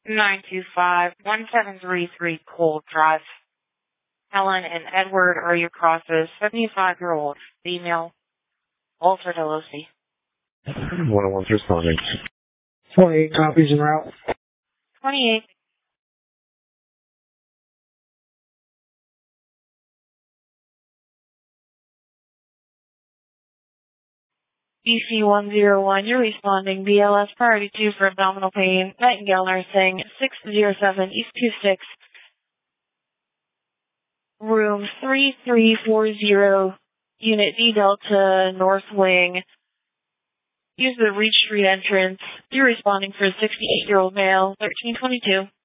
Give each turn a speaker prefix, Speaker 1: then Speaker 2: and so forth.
Speaker 1: 925-1733 Cole Drive. Helen and Edward are your crosses. 75-year-old female. Walter Delosi.
Speaker 2: 101's responding.
Speaker 3: 28 copies en route.
Speaker 1: 28. BC101, you're responding. BLS priority 2 for abdominal pain. Nightingale nursing, 607 East 26, room 3340, unit D Delta, North Wing. Use the Reach Street entrance. You're responding for a 68-year-old male, 1322.